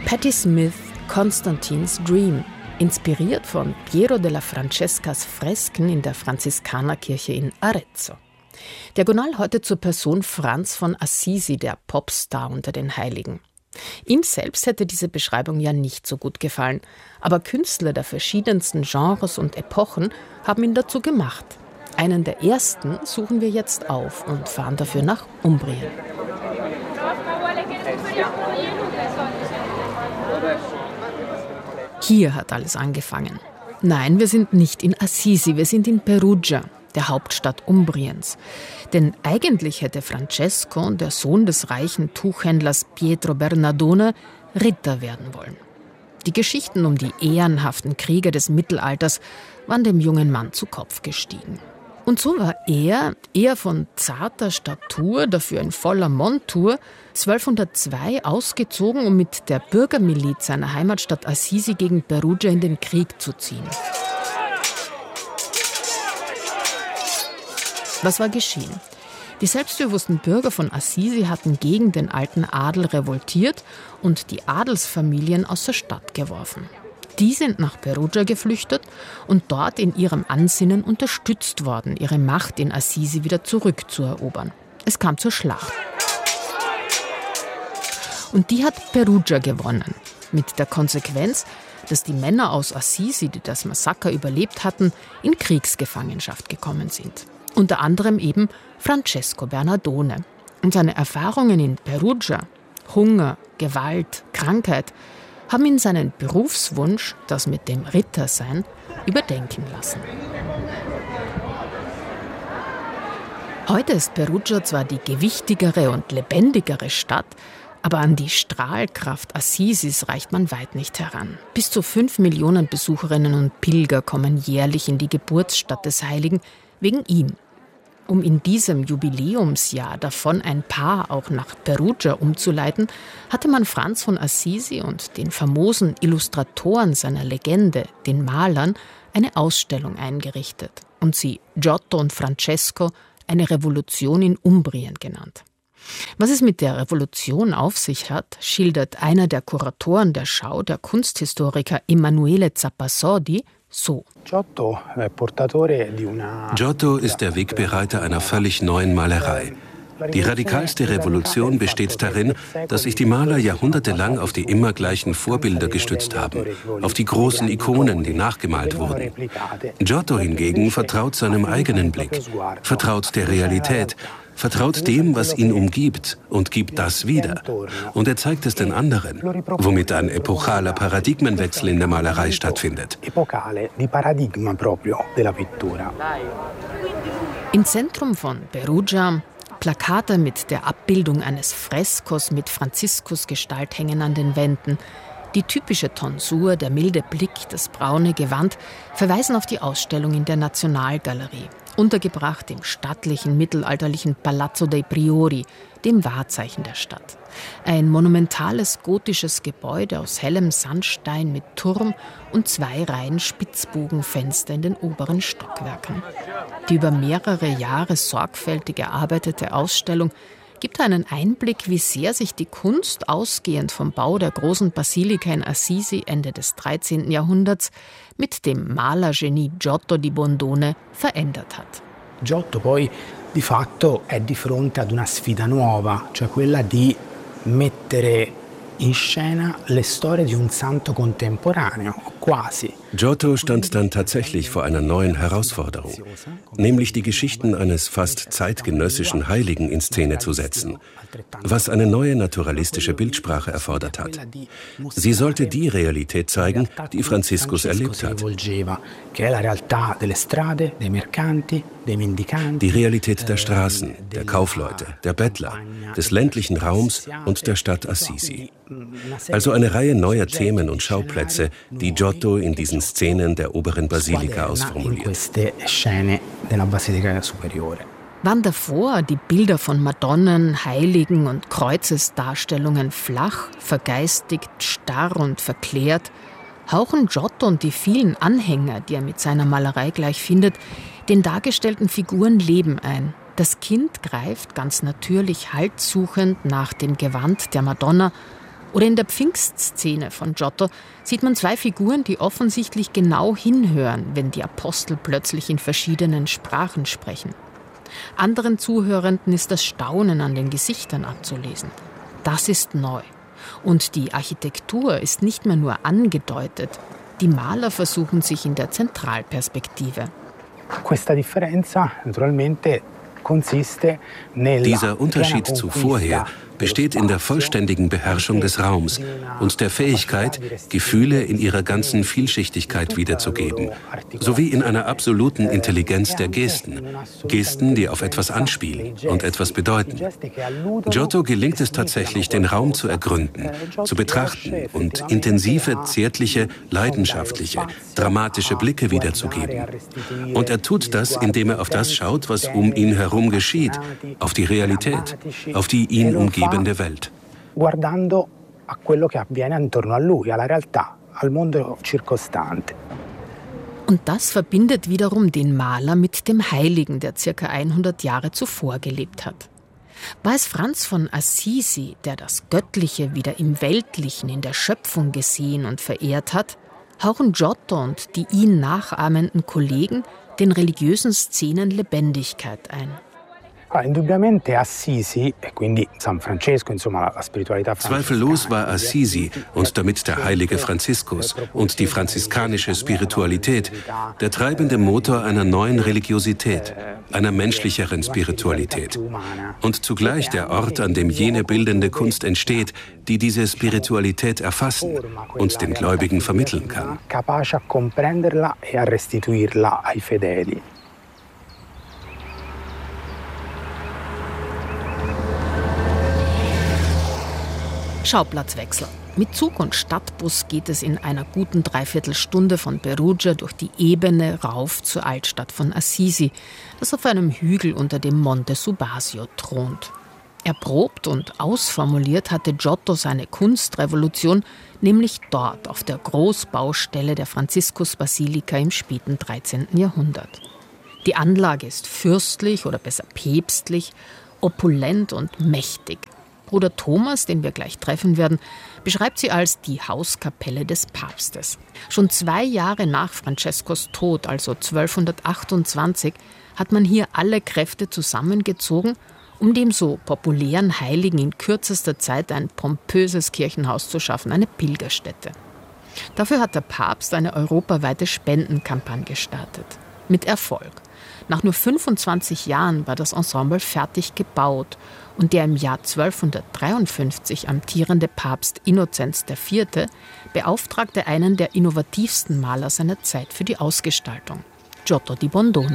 Patti Smith, Constantine's Dream, inspiriert von Piero della Francescas Fresken in der Franziskanerkirche in Arezzo. Diagonal heute zur Person Franz von Assisi, der Popstar unter den Heiligen. Ihm selbst hätte diese Beschreibung ja nicht so gut gefallen, aber Künstler der verschiedensten Genres und Epochen haben ihn dazu gemacht. Einen der ersten suchen wir jetzt auf und fahren dafür nach Umbrien. Hier hat alles angefangen. Nein, wir sind nicht in Assisi, wir sind in Perugia, der Hauptstadt Umbriens. Denn eigentlich hätte Francesco, der Sohn des reichen Tuchhändlers Pietro Bernardone, Ritter werden wollen. Die Geschichten um die ehrenhaften Krieger des Mittelalters waren dem jungen Mann zu Kopf gestiegen. Und so war er, eher von zarter Statur, dafür in voller Montur, 1202 ausgezogen, um mit der Bürgermiliz seiner Heimatstadt Assisi gegen Perugia in den Krieg zu ziehen. Was war geschehen? Die selbstbewussten Bürger von Assisi hatten gegen den alten Adel revoltiert und die Adelsfamilien aus der Stadt geworfen. Die sind nach Perugia geflüchtet und dort in ihrem Ansinnen unterstützt worden, ihre Macht in Assisi wieder zurückzuerobern. Es kam zur Schlacht. Und die hat Perugia gewonnen, mit der Konsequenz, dass die Männer aus Assisi, die das Massaker überlebt hatten, in Kriegsgefangenschaft gekommen sind. Unter anderem eben Francesco Bernardone. Und seine Erfahrungen in Perugia, Hunger, Gewalt, Krankheit, haben ihn seinen Berufswunsch, das mit dem Rittersein, überdenken lassen. Heute ist Perugia zwar die gewichtigere und lebendigere Stadt, aber an die Strahlkraft Assisis reicht man weit nicht heran. Bis zu 5 Millionen Besucherinnen und Pilger kommen jährlich in die Geburtsstadt des Heiligen wegen ihm. Um in diesem Jubiläumsjahr davon ein paar auch nach Perugia umzuleiten, hatte man Franz von Assisi und den famosen Illustratoren seiner Legende, den Malern, eine Ausstellung eingerichtet und sie Giotto und Francesco, eine Revolution in Umbrien genannt. Was es mit der Revolution auf sich hat, schildert einer der Kuratoren der Schau, der Kunsthistoriker Emanuele Zappasordi, so. Giotto ist der Wegbereiter einer völlig neuen Malerei. Die radikalste Revolution besteht darin, dass sich die Maler jahrhundertelang auf die immer gleichen Vorbilder gestützt haben, auf die großen Ikonen, die nachgemalt wurden. Giotto hingegen vertraut seinem eigenen Blick, vertraut der Realität, vertraut dem, was ihn umgibt und gibt das wieder. Und er zeigt es den anderen, womit ein epochaler Paradigmenwechsel in der Malerei stattfindet. Im Zentrum von Perugia Plakate mit der Abbildung eines Freskos mit Franziskusgestalt hängen an den Wänden. Die typische Tonsur, der milde Blick, das braune Gewand verweisen auf die Ausstellung in der Nationalgalerie, untergebracht im stattlichen mittelalterlichen Palazzo dei Priori, dem Wahrzeichen der Stadt. Ein monumentales gotisches Gebäude aus hellem Sandstein mit Turm und 2 Reihen Spitzbogenfenster in den oberen Stockwerken. Die über mehrere Jahre sorgfältig erarbeitete Ausstellung gibt einen Einblick, wie sehr sich die Kunst, ausgehend vom Bau der großen Basilika in Assisi Ende des 13. Jahrhunderts, mit dem Malergenie Giotto di Bondone verändert hat. Giotto poi di fatto è di fronte ad una sfida nuova, cioè quella di mettere in scena le storie di un santo contemporaneo, quasi. Giotto stand dann tatsächlich vor einer neuen Herausforderung, nämlich die Geschichten eines fast zeitgenössischen Heiligen in Szene zu setzen, was eine neue naturalistische Bildsprache erfordert hat. Sie sollte die Realität zeigen, die Franziskus erlebt hat. Die Realität der Straßen, der Kaufleute, der Bettler, des ländlichen Raums und der Stadt Assisi. Also eine Reihe neuer Themen und Schauplätze, die Giotto in diesen Szenen der oberen Basilika ausformuliert. Waren davor die Bilder von Madonnen, Heiligen und Kreuzesdarstellungen flach, vergeistigt, starr und verklärt, hauchen Giotto und die vielen Anhänger, die er mit seiner Malerei gleich findet, den dargestellten Figuren Leben ein. Das Kind greift ganz natürlich haltsuchend nach dem Gewand der Madonna Oder in der Pfingstszene von Giotto sieht man zwei Figuren, die offensichtlich genau hinhören, wenn die Apostel plötzlich in verschiedenen Sprachen sprechen. Anderen Zuhörenden ist das Staunen an den Gesichtern abzulesen. Das ist neu. Und die Architektur ist nicht mehr nur angedeutet. Die Maler versuchen sich in der Zentralperspektive. Questa differenza naturalmente consiste nella Dieser Unterschied zu vorher besteht in der vollständigen Beherrschung des Raums und der Fähigkeit, Gefühle in ihrer ganzen Vielschichtigkeit wiederzugeben, sowie in einer absoluten Intelligenz der Gesten. Gesten, die auf etwas anspielen und etwas bedeuten. Giotto gelingt es tatsächlich, den Raum zu ergründen, zu betrachten und intensive, zärtliche, leidenschaftliche, dramatische Blicke wiederzugeben. Und er tut das, indem er auf das schaut, was um ihn herum geschieht, auf die Realität, auf die ihn umgebende Welt. Guardando a quello che avviene intorno a lui, alla realtà, al mondo circostante. Und das verbindet wiederum den Maler mit dem Heiligen, der ca. 100 Jahre zuvor gelebt hat. War es Franz von Assisi, der das Göttliche wieder im Weltlichen, in der Schöpfung gesehen und verehrt hat, hauchen Giotto und die ihn nachahmenden Kollegen den religiösen Szenen Lebendigkeit ein. Indubbiamente Assisi e quindi San Francesco, insomma la spiritualità franziscana. Zweifellos war Assisi und damit der heilige Franziskus und die franziskanische Spiritualität der treibende Motor einer neuen Religiosität, einer menschlicheren Spiritualität und zugleich der Ort, an dem jene bildende Kunst entsteht, die diese Spiritualität erfassen und den Gläubigen vermitteln kann. Capace a comprenderla e a restituirla ai fedeli. Schauplatzwechsel. Mit Zug und Stadtbus geht es in einer guten Dreiviertelstunde von Perugia durch die Ebene rauf zur Altstadt von Assisi, das auf einem Hügel unter dem Monte Subasio thront. Erprobt und ausformuliert hatte Giotto seine Kunstrevolution nämlich dort auf der Großbaustelle der Franziskusbasilika im späten 13. Jahrhundert. Die Anlage ist fürstlich oder besser päpstlich, opulent und mächtig. Bruder Thomas, den wir gleich treffen werden, beschreibt sie als die Hauskapelle des Papstes. Schon 2 Jahre nach Francescos Tod, also 1228, hat man hier alle Kräfte zusammengezogen, um dem so populären Heiligen in kürzester Zeit ein pompöses Kirchenhaus zu schaffen, eine Pilgerstätte. Dafür hat der Papst eine europaweite Spendenkampagne gestartet. Mit Erfolg. Nach nur 25 Jahren war das Ensemble fertig gebaut und der im Jahr 1253 amtierende Papst Innozenz IV. Beauftragte einen der innovativsten Maler seiner Zeit für die Ausgestaltung, Giotto di Bondone.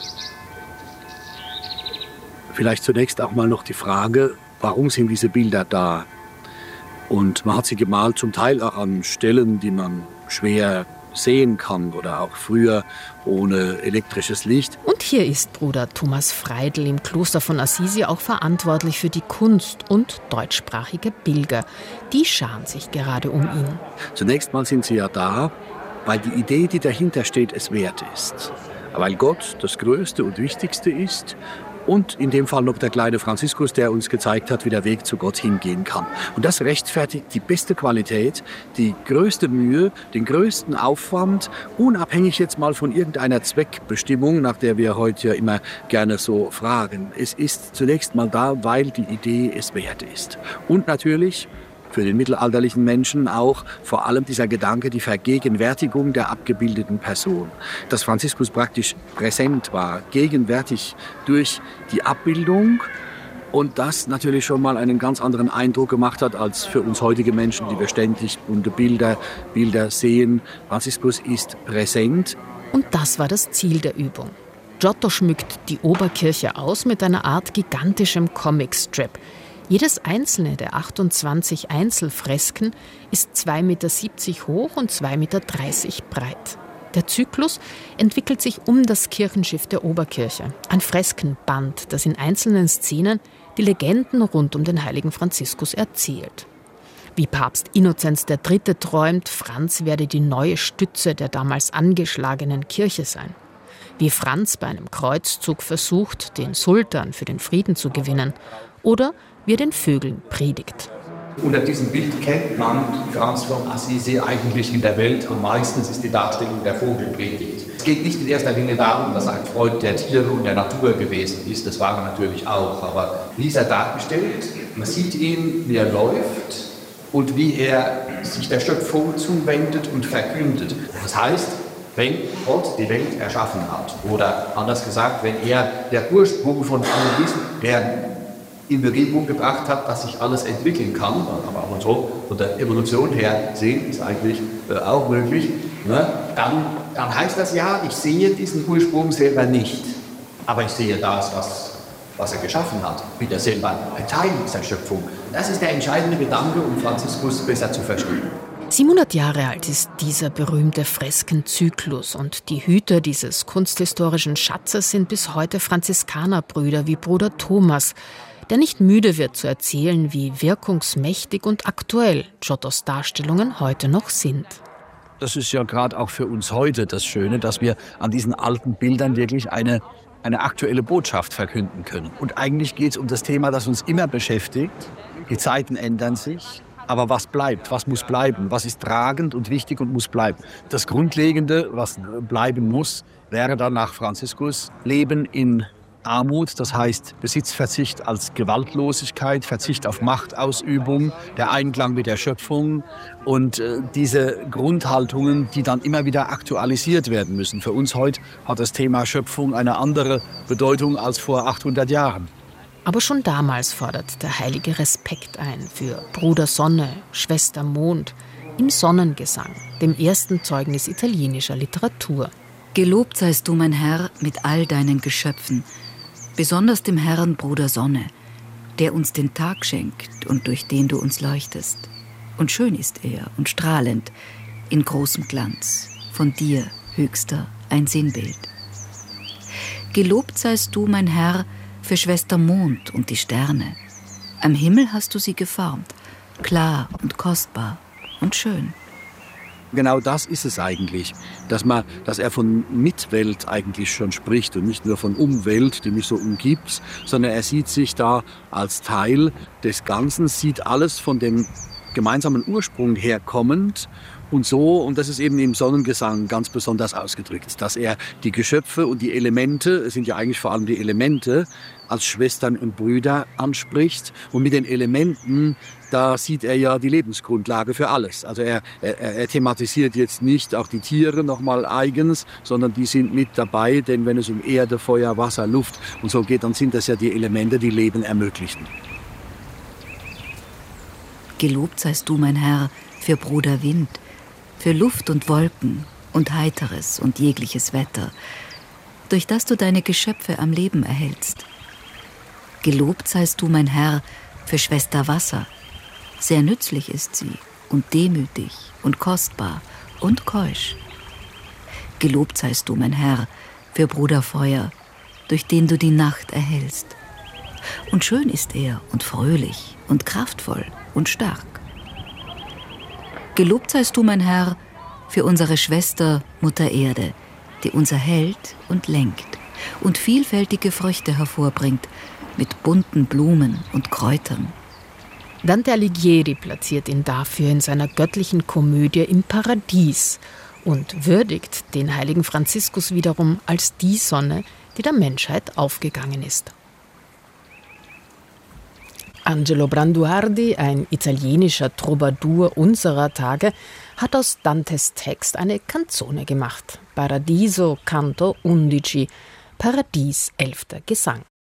Vielleicht zunächst auch mal noch die Frage, warum sind diese Bilder da? Und man hat sie gemalt zum Teil auch an Stellen, die man schwer sehen kann oder auch früher ohne elektrisches Licht. Und hier ist Bruder Thomas Freidl im Kloster von Assisi auch verantwortlich für die Kunst und deutschsprachige Pilger. Die scharen sich gerade um ihn. Zunächst mal sind sie ja da, weil die Idee, die dahinter steht, es wert ist. Weil Gott das Größte und Wichtigste ist und in dem Fall noch der kleine Franziskus, der uns gezeigt hat, wie der Weg zu Gott hingehen kann. Und das rechtfertigt die beste Qualität, die größte Mühe, den größten Aufwand, unabhängig jetzt mal von irgendeiner Zweckbestimmung, nach der wir heute ja immer gerne so fragen. Es ist zunächst mal da, weil die Idee es wert ist. Und natürlich für den mittelalterlichen Menschen auch vor allem dieser Gedanke, die Vergegenwärtigung der abgebildeten Person. Dass Franziskus praktisch präsent war, gegenwärtig durch die Abbildung und das natürlich schon mal einen ganz anderen Eindruck gemacht hat als für uns heutige Menschen, die wir ständig bunte Bilder sehen. Franziskus ist präsent. Und das war das Ziel der Übung. Giotto schmückt die Oberkirche aus mit einer Art gigantischem Comicstrip. Jedes einzelne der 28 Einzelfresken ist 2,70 Meter hoch und 2,30 Meter breit. Der Zyklus entwickelt sich um das Kirchenschiff der Oberkirche. Ein Freskenband, das in einzelnen Szenen die Legenden rund um den heiligen Franziskus erzählt. Wie Papst Innozenz III. Träumt, Franz werde die neue Stütze der damals angeschlagenen Kirche sein. Wie Franz bei einem Kreuzzug versucht, den Sultan für den Frieden zu gewinnen. Oder wie er den Vögeln predigt. Unter diesem Bild kennt man Franz von Assisi eigentlich in der Welt. Am meisten ist die Darstellung der Vogelpredigt. Es geht nicht in erster Linie darum, dass er ein Freund der Tiere und der Natur gewesen ist. Das war er natürlich auch. Aber wie ist er dargestellt? Man sieht ihn, wie er läuft und wie er sich der Schöpfung zuwendet und verkündet. Das heißt, wenn Gott die Welt erschaffen hat, oder anders gesagt, wenn er der Ursprung von allem ist, der in Bewegung gebracht hat, dass sich alles entwickeln kann, aber auch so von der Evolution her sehen, ist eigentlich auch möglich, ne? Dann heißt das ja, ich sehe diesen Ursprung selber nicht, aber ich sehe das, was er geschaffen hat, wie er selber ein Teil dieser Schöpfung. Das ist der entscheidende Gedanke, um Franziskus besser zu verstehen. 700 Jahre alt ist dieser berühmte Freskenzyklus und die Hüter dieses kunsthistorischen Schatzes sind bis heute Franziskanerbrüder wie Bruder Thomas, der nicht müde wird zu erzählen, wie wirkungsmächtig und aktuell Giottos Darstellungen heute noch sind. Das ist ja gerade auch für uns heute das Schöne, dass wir an diesen alten Bildern wirklich eine aktuelle Botschaft verkünden können. Und eigentlich geht es um das Thema, das uns immer beschäftigt. Die Zeiten ändern sich, aber was bleibt, was muss bleiben, was ist tragend und wichtig und muss bleiben. Das Grundlegende, was bleiben muss, wäre dann nach Franziskus Leben in Armut, das heißt Besitzverzicht als Gewaltlosigkeit, Verzicht auf Machtausübung, der Einklang mit der Schöpfung und diese Grundhaltungen, die dann immer wieder aktualisiert werden müssen. Für uns heute hat das Thema Schöpfung eine andere Bedeutung als vor 800 Jahren. Aber schon damals fordert der Heilige Respekt ein für Bruder Sonne, Schwester Mond, im Sonnengesang, dem ersten Zeugnis italienischer Literatur. Gelobt seist du, mein Herr, mit all deinen Geschöpfen, besonders dem Herrn Bruder Sonne, der uns den Tag schenkt und durch den du uns leuchtest. Und schön ist er und strahlend, in großem Glanz, von dir, Höchster, ein Sinnbild. Gelobt seist du, mein Herr, für Schwester Mond und die Sterne. Am Himmel hast du sie geformt, klar und kostbar und schön. Genau das ist es eigentlich, dass er von Mitwelt eigentlich schon spricht und nicht nur von Umwelt, die mich so umgibt, sondern er sieht sich da als Teil des Ganzen, sieht alles von dem gemeinsamen Ursprung herkommend und so, und das ist eben im Sonnengesang ganz besonders ausgedrückt, dass er die Geschöpfe und die Elemente, es sind ja eigentlich vor allem die Elemente, als Schwestern und Brüder anspricht. Und mit den Elementen, da sieht er ja die Lebensgrundlage für alles. Also er thematisiert jetzt nicht auch die Tiere nochmal eigens, sondern die sind mit dabei, denn wenn es um Erde, Feuer, Wasser, Luft und so geht, dann sind das ja die Elemente, die Leben ermöglichen. Gelobt seist du, mein Herr, für Bruder Wind, für Luft und Wolken und heiteres und jegliches Wetter, durch das du deine Geschöpfe am Leben erhältst. Gelobt seist du, mein Herr, für Schwester Wasser. Sehr nützlich ist sie und demütig und kostbar und keusch. Gelobt seist du, mein Herr, für Bruder Feuer, durch den du die Nacht erhellst. Und schön ist er und fröhlich und kraftvoll und stark. Gelobt seist du, mein Herr, für unsere Schwester Mutter Erde, die uns erhält und lenkt und vielfältige Früchte hervorbringt, mit bunten Blumen und Kräutern. Dante Alighieri platziert ihn dafür in seiner göttlichen Komödie im Paradies und würdigt den heiligen Franziskus wiederum als die Sonne, die der Menschheit aufgegangen ist. Angelo Branduardi, ein italienischer Troubadour unserer Tage, hat aus Dantes Text eine Canzone gemacht. Paradiso Canto 11, Paradies 11. Gesang.